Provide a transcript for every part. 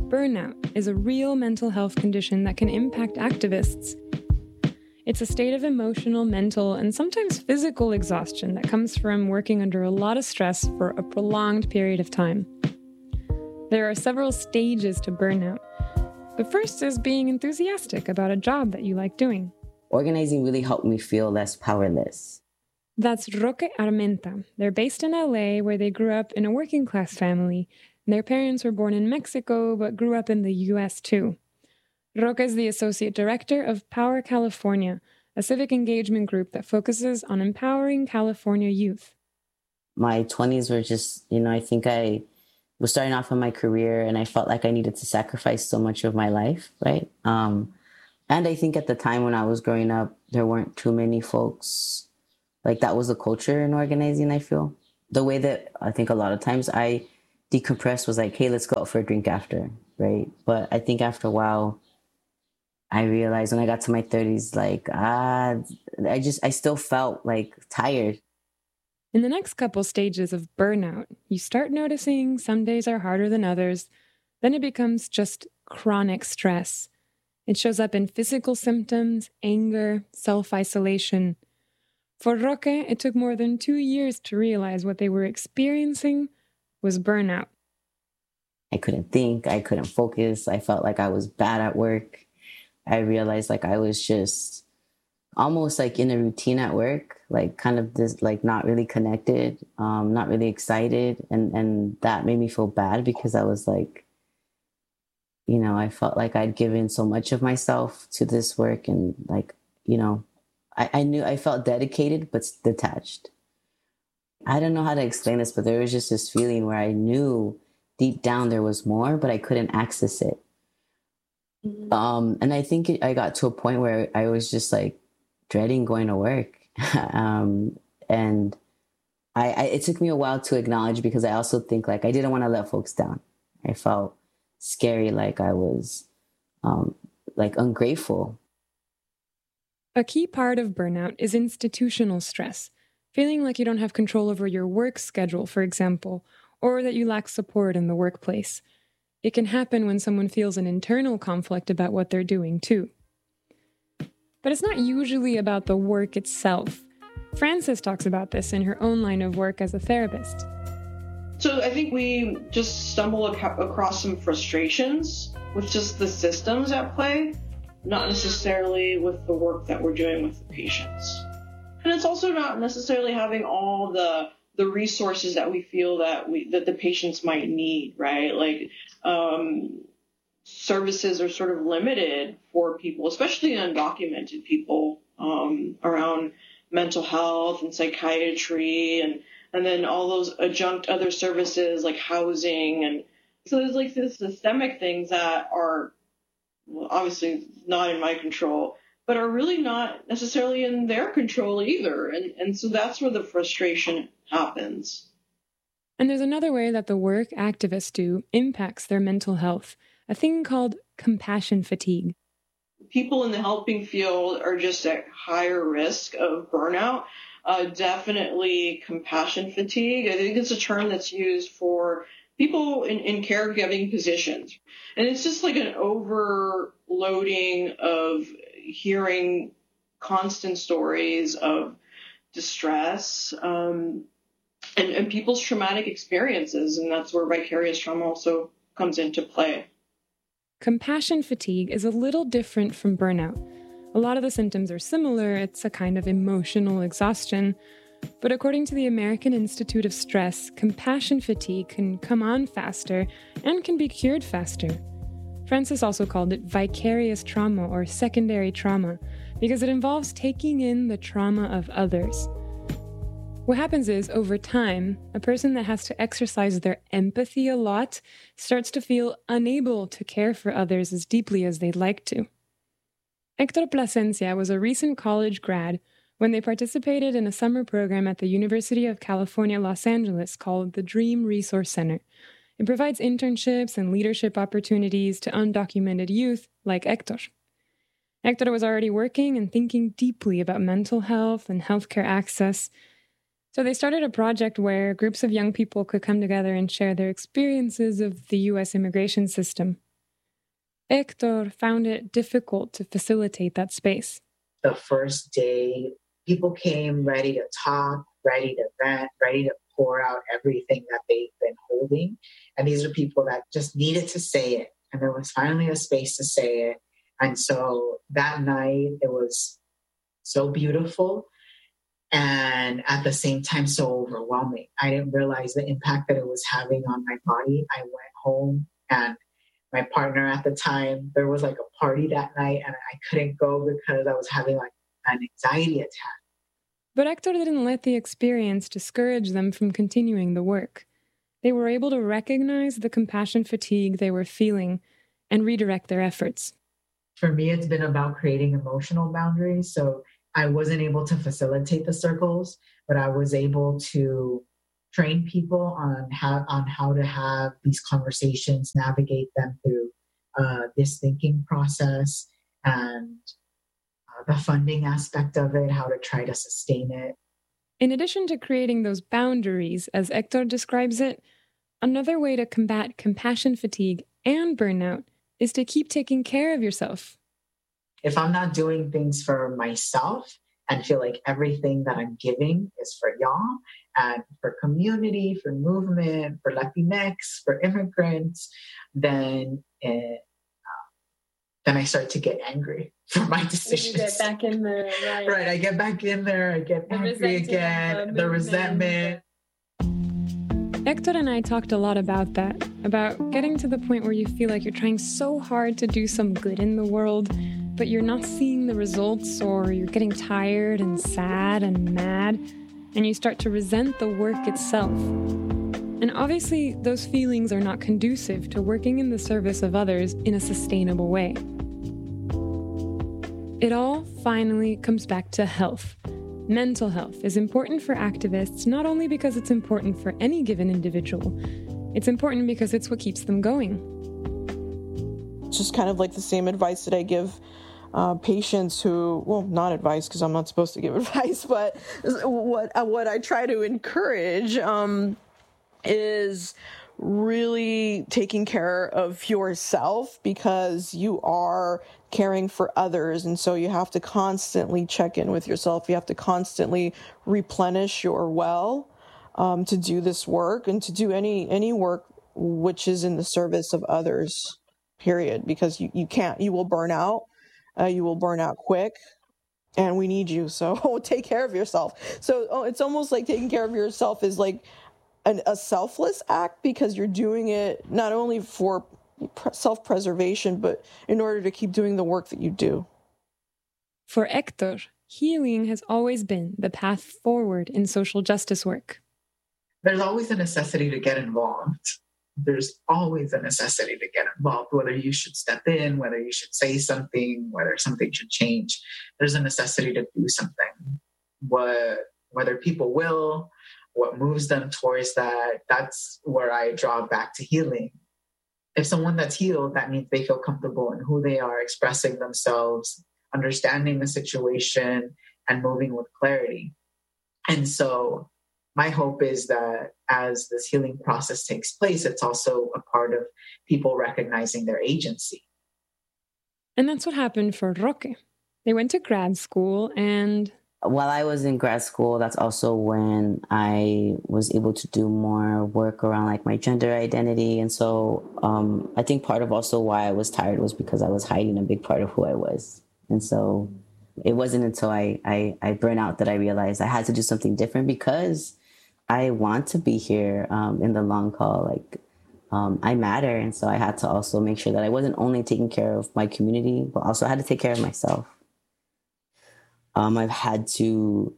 burnout is a real mental health condition that can impact activists. It's a state of emotional, mental, and sometimes physical exhaustion that comes from working under a lot of stress for a prolonged period of time. There are several stages to burnout. The first is being enthusiastic about a job that you like doing. Organizing really helped me feel less powerless. That's Roque Armenta. They're based in LA, where they grew up in a working-class family. Their parents were born in Mexico, but grew up in the US too. Roque is the associate director of Power California, a civic engagement group that focuses on empowering California youth. My 20s were just, I think I was starting off in my career and I felt like I needed to sacrifice so much of my life, right? And I think at the time when I was growing up, there weren't too many folks, like that was the culture in organizing, I feel. The way that I think a lot of times I decompressed was like, hey, let's go out for a drink after, right? But I think after a while, I realized when I got to my 30s, I still felt like tired. In the next couple stages of burnout, you start noticing some days are harder than others. Then it becomes just chronic stress. It shows up in physical symptoms, anger, self-isolation. For Roque, it took more than 2 years to realize what they were experiencing was burnout. I couldn't think, I couldn't focus. I felt like I was bad at work. I realized like I was just almost like in a routine at work, like kind of this, like not really connected, not really excited. And that made me feel bad because I was like, I felt like I'd given so much of myself to this work and like, I knew I felt dedicated, but detached. I don't know how to explain this, but there was just this feeling where I knew deep down there was more, but I couldn't access it. And I think I got to a point where I was just like dreading going to work. And it took me a while to acknowledge because I also think like I didn't want to let folks down. I felt scary, like I was like ungrateful. A key part of burnout is institutional stress, feeling like you don't have control over your work schedule, for example, or that you lack support in the workplace. It can happen when someone feels an internal conflict about what they're doing, too. But it's not usually about the work itself. Frances talks about this in her own line of work as a therapist. So I think we just stumble across some frustrations with just the systems at play, not necessarily with the work that we're doing with the patients. And it's also not necessarily having all the resources that we feel that the patients might need, right? Like services are sort of limited for people, especially undocumented people, around mental health and psychiatry and then all those adjunct other services like housing. And so there's like this systemic things that are obviously not in my control, but are really not necessarily in their control either. And so that's where the frustration happens. And there's another way that the work activists do impacts their mental health, a thing called compassion fatigue. People in the helping field are just at higher risk of burnout. Definitely compassion fatigue. I think it's a term that's used for people in caregiving positions. And it's just like an overloading of hearing constant stories of distress and people's traumatic experiences. And that's where vicarious trauma also comes into play. Compassion fatigue is a little different from burnout. A lot of the symptoms are similar. It's a kind of emotional exhaustion. But according to the American Institute of Stress, compassion fatigue can come on faster and can be cured faster. Frances also called it vicarious trauma or secondary trauma because it involves taking in the trauma of others. What happens is, over time, a person that has to exercise their empathy a lot starts to feel unable to care for others as deeply as they'd like to. Hector Plasencia was a recent college grad when they participated in a summer program at the University of California, Los Angeles called the Dream Resource Center. It provides internships and leadership opportunities to undocumented youth like Hector. Hector was already working and thinking deeply about mental health and healthcare access. So they started a project where groups of young people could come together and share their experiences of the U.S. immigration system. Hector found it difficult to facilitate that space. The first day, people came ready to talk, ready to vent, ready to pour out everything that they've been holding. And these are people that just needed to say it. And there was finally a space to say it. And so that night, it was so beautiful and at the same time so overwhelming. I didn't realize the impact that it was having on my body. I went home and my partner at the time, there was like a party that night and I couldn't go because I was having like an anxiety attack. But Hector didn't let the experience discourage them from continuing the work. They were able to recognize the compassion fatigue they were feeling and redirect their efforts. For me, it's been about creating emotional boundaries. So I wasn't able to facilitate the circles, but I was able to train people on how to have these conversations, navigate them through this thinking process and the funding aspect of it, how to try to sustain it. In addition to creating those boundaries, as Hector describes it, another way to combat compassion fatigue and burnout is to keep taking care of yourself. If I'm not doing things for myself and feel like everything that I'm giving is for y'all and for community, for movement, for Latinx, for immigrants, then I start to get angry for my decisions. You get back in there, right? Right, I get back in there, I get angry again, the resentment. Hector and I talked a lot about that, about getting to the point where you feel like you're trying so hard to do some good in the world, but you're not seeing the results, or you're getting tired and sad and mad, and you start to resent the work itself. And obviously, those feelings are not conducive to working in the service of others in a sustainable way. It all finally comes back to health. Mental health is important for activists not only because it's important for any given individual, it's important because it's what keeps them going. It's just kind of like the same advice that I give patients who, well, not advice because I'm not supposed to give advice, but what I try to encourage is really taking care of yourself, because you are caring for others. And so you have to constantly check in with yourself. You have to constantly replenish your well to do this work and to do any work which is in the service of others, period. Because you will burn out. You will burn out quick. And we need you. So take care of yourself. So it's almost like taking care of yourself is like a selfless act, because you're doing it not only for self-preservation, but in order to keep doing the work that you do. For Hector, healing has always been the path forward in social justice work. There's always a necessity to get involved. There's always a necessity to get involved, whether you should step in, whether you should say something, whether something should change. There's a necessity to do something. Whether people will, what moves them towards that, that's where I draw back to healing. If someone that's healed, that means they feel comfortable in who they are, expressing themselves, understanding the situation, and moving with clarity. And so my hope is that as this healing process takes place, it's also a part of people recognizing their agency. And that's what happened for Roque. They went to grad school, and while I was in grad school, that's also when I was able to do more work around like my gender identity. And so I think part of also why I was tired was because I was hiding a big part of who I was. And so it wasn't until I burned out that I realized I had to do something different, because I want to be here in the long haul. Like I matter. And so I had to also make sure that I wasn't only taking care of my community, but also I had to take care of myself. I've had to,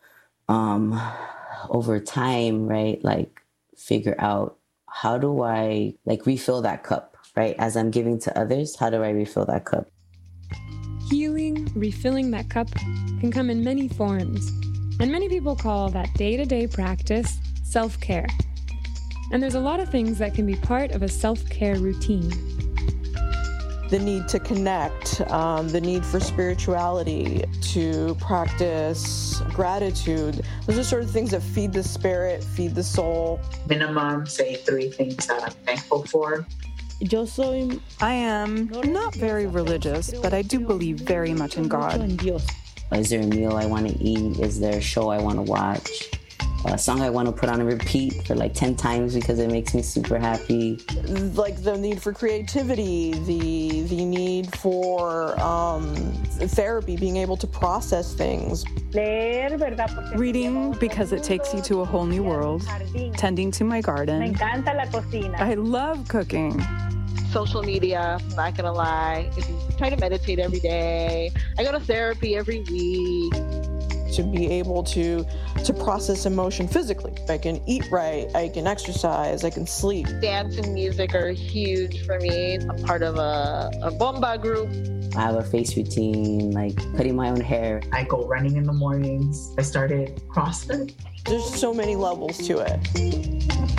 over time, right, like figure out how do I like refill that cup, right? As I'm giving to others, how do I refill that cup? Healing, refilling that cup can come in many forms. And many people call that day-to-day practice self-care. And there's a lot of things that can be part of a self-care routine. The need to connect, the need for spirituality, to practice gratitude. Those are sort of things that feed the spirit, feed the soul. Minimum, say 3 things that I'm thankful for. I am not very religious, but I do believe very much in God. Is there a meal I want to eat? Is there a show I want to watch? A song I want to put on a repeat for like 10 times because it makes me super happy. Like the need for creativity, the need for therapy, being able to process things. Reading because it takes you to a whole new world. Tending to my garden. I love cooking. Social media, not gonna lie. I try to meditate every day. I go to therapy every week. To be able to process emotion physically. I can eat right, I can exercise, I can sleep. Dance and music are huge for me. I'm part of a bomba group. I have a face routine, like cutting my own hair. I go running in the mornings. I started CrossFit. There's so many levels to it.